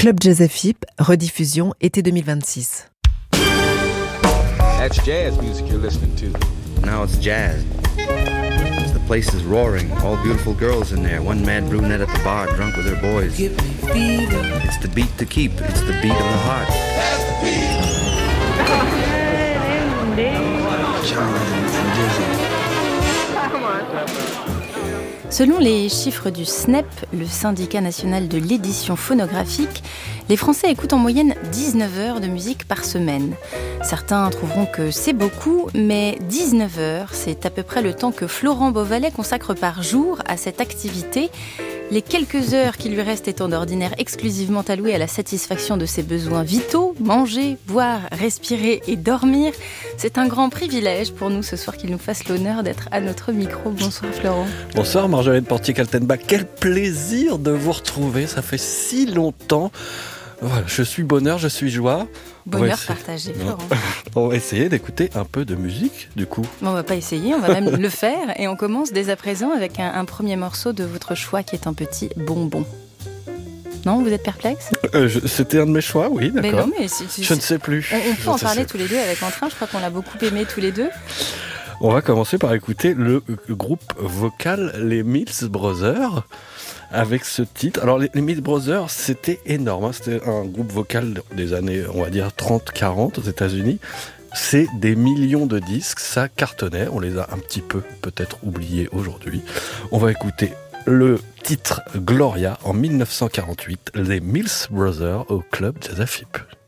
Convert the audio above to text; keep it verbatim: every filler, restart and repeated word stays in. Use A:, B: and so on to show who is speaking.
A: Club Jazz F I P, rediffusion été deux mille vingt-six.
B: That's jazz music you're listening to.
C: Now it's jazz. The place is roaring. All beautiful girls in there. One mad brunette at the bar, drunk with her boys. It's the beat to keep. It's the beat of the heart. That's the beat.
D: Selon les chiffres du S N E P, le syndicat national de l'édition phonographique, les Français écoutent en moyenne dix-neuf heures de musique par semaine. Certains trouveront que c'est beaucoup, mais dix-neuf heures, c'est à peu près le temps que Florent Beauvalet consacre par jour à cette activité. Les quelques heures qui lui restent étant d'ordinaire exclusivement allouées à la satisfaction de ses besoins vitaux, manger, boire, respirer et dormir. C'est un grand privilège pour nous ce soir qu'il nous fasse l'honneur d'être à notre micro. Bonsoir Florent.
E: Bonsoir Marjolaine Portier-Kaltenbach. Quel plaisir de vous retrouver, ça fait si longtemps. Voilà, je suis bonheur, je suis joie.
D: Bonheur partagé, Florent.
E: On va essayer d'écouter un peu de musique, du coup.
D: On va pas essayer, on va même le faire. Et on commence dès à présent avec un, un premier morceau de votre choix qui est un petit bonbon. Non, vous êtes perplexe ?
E: euh, je, C'était un de mes choix, oui, d'accord.
D: Mais non, mais c'est, c'est,
E: je ne sais plus.
D: On, on peut
E: je
D: en parler
E: sais.
D: tous les deux avec Entrain. Je crois qu'on l'a beaucoup aimé tous les deux.
E: On va commencer par écouter le groupe vocal Les Mills Brothers avec ce titre. Alors les, les Mills Brothers, c'était énorme, hein. C'était un groupe vocal des années, on va dire trente quarante aux États-Unis. C'est des millions de disques, ça cartonnait, on les a un petit peu peut-être oubliés aujourd'hui. On va écouter le titre Gloria en dix-neuf cent quarante-huit, les Mills Brothers au Club Jazz F I P.